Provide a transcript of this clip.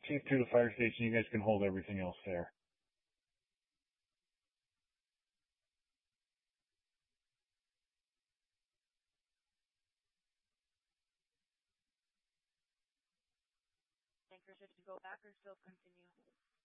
proceed to the fire station. You guys can hold everything else there. Tankers should go back or still continue?